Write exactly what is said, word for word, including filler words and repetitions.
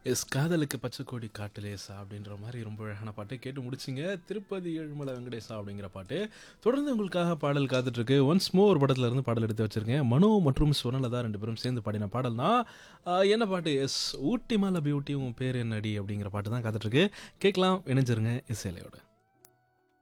S காதலுக்கு பச்சைக்கோடி காட்டுலேசா அப்படின்ற மாதிரி ரொம்ப அழகான பாட்டு கேட்டு முடிச்சிங்க. திருப்பதி ஏழுமலை வெங்கடேசா அப்படிங்கிற பாட்டு. தொடர்ந்து உங்களுக்காக பாடல் காத்துட்ருக்கு. ஒன்ஸ் மோர் படத்துல இருந்து பாடல் எடுத்து வச்சிருக்கேன். மனோ மற்றும் சுவர்ணலதா ரெண்டு பேரும் சேர்ந்து பாடின பாடல் தான். ஆ, என்ன பாட்டு? எஸ் ஊட்டி மலை பியூட்டி உன் பேர் என்னடி அப்படிங்கிற பாட்டு தான் காத்துட்ருக்கு. கேட்கலாம், இணைஞ்சிருங்க இசையிலையோட.